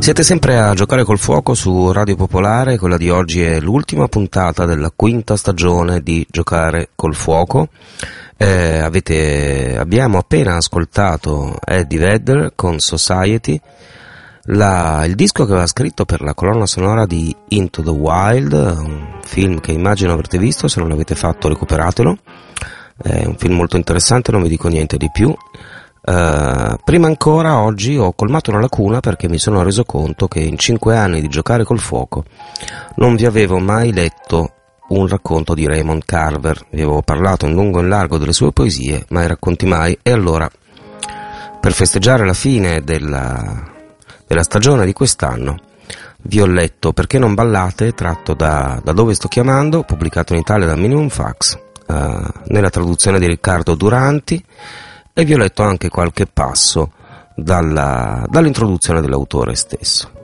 Siete sempre a Giocare col Fuoco su Radio Popolare. Quella di oggi è l'ultima puntata della quinta stagione di Giocare col Fuoco. Abbiamo appena ascoltato Eddie Vedder con Society, il disco che aveva scritto per la colonna sonora di Into the Wild, un film che immagino avrete visto. Se non l'avete fatto, recuperatelo, è un film molto interessante, non vi dico niente di più. Prima ancora, oggi ho colmato una lacuna perché mi sono reso conto che in 5 anni di Giocare col Fuoco non vi avevo mai letto un racconto di Raymond Carver. Vi avevo parlato in lungo e in largo delle sue poesie, ma i racconti mai. E allora, per festeggiare la fine della stagione di quest'anno, vi ho letto Perché non ballate, tratto da Dove sto chiamando, pubblicato in Italia da Minimum Fax, nella traduzione di Riccardo Duranti, e vi ho letto anche qualche passo dall'introduzione dell'autore stesso.